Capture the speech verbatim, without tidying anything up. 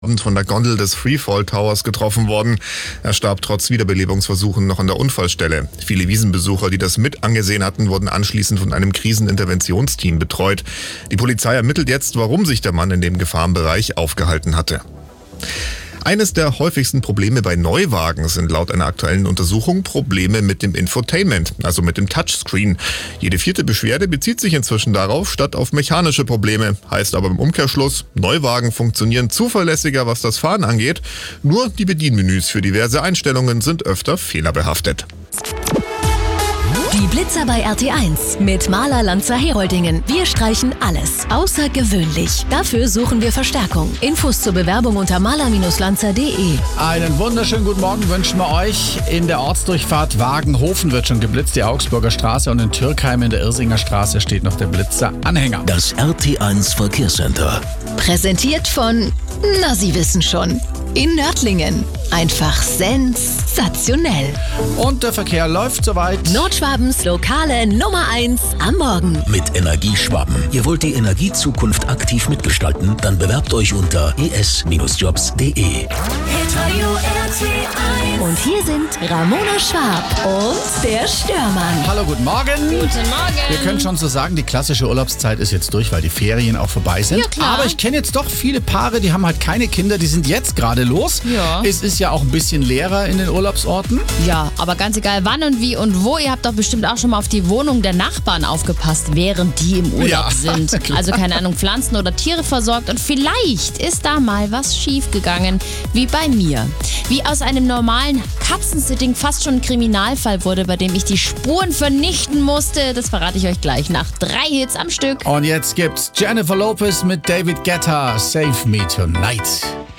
Von der Gondel des Freefall Towers getroffen worden. Er starb trotz Wiederbelebungsversuchen noch an der Unfallstelle. Viele Wiesenbesucher, die das mit angesehen hatten, wurden anschließend von einem Kriseninterventionsteam betreut. Die Polizei ermittelt jetzt, warum sich der Mann in dem Gefahrenbereich aufgehalten hatte. Eines der häufigsten Probleme bei Neuwagen sind laut einer aktuellen Untersuchung Probleme mit dem Infotainment, also mit dem Touchscreen. Jede vierte Beschwerde bezieht sich inzwischen darauf, statt auf mechanische Probleme. Heißt aber im Umkehrschluss, Neuwagen funktionieren zuverlässiger, was das Fahren angeht. Nur die Bedienmenüs für diverse Einstellungen sind öfter fehlerbehaftet. Die Blitzer bei R T eins mit Maler Lanzer Heroldingen. Wir streichen alles außergewöhnlich. Dafür suchen wir Verstärkung. Infos zur Bewerbung unter maler Lanzer punkt de. Einen wunderschönen guten Morgen wünschen wir euch. In der Ortsdurchfahrt Wagenhofen wird schon geblitzt, die Augsburger Straße, und in Türkheim in der Irsinger Straße steht noch der Blitzer-Anhänger. Das R T eins Verkehrscenter. Präsentiert von, na Sie wissen schon, in Nördlingen. Einfach sensationell. Und der Verkehr läuft soweit. Nordschwabens lokale Nummer eins am Morgen. Mit Energieschwaben. Ihr wollt die Energiezukunft aktiv mitgestalten? Dann bewerbt euch unter e s jobs punkt de. Und hier sind Ramona Schwab und der Störmann. Hallo, guten Morgen. Guten Morgen. Wir können schon so sagen, die klassische Urlaubszeit ist jetzt durch, weil die Ferien auch vorbei sind. Ja, klar. Aber ich kenne jetzt doch viele Paare, die haben halt keine Kinder, die sind jetzt gerade los. Ja. Es ist ja auch ein bisschen leerer in den Urlaubsorten. Ja, aber ganz egal wann und wie und wo, ihr habt doch bestimmt auch schon mal auf die Wohnung der Nachbarn aufgepasst, während die im Urlaub Ja, sind. klar. Also keine Ahnung, Pflanzen oder Tiere versorgt, und vielleicht ist da mal was schiefgegangen, wie bei mir. Wie aus einem normalen Katzensitting fast schon ein Kriminalfall wurde, bei dem ich die Spuren vernichten musste, das verrate ich euch gleich nach drei Hits am Stück. Und jetzt gibt's Jennifer Lopez mit David Guetta, Save Me Tonight.